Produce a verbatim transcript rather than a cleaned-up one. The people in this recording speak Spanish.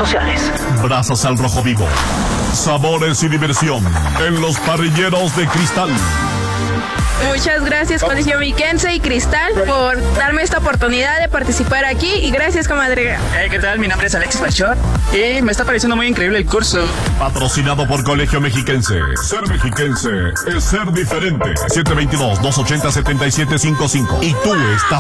sociales. Brasas al rojo vivo. Sabores y diversión en los parrilleros de Cristal. Muchas gracias, Colegio Miquense y Cristal, por darme esta oportunidad de participar aquí, y gracias, comadre. Hey, ¿qué tal? Mi nombre es Alexis Melchor y me está pareciendo muy increíble el curso. Patrocinado por Colegio Mexiquense. Ser mexiquense es ser diferente. siete dos dos, dos ocho cero, siete siete cinco cinco. Y tú estás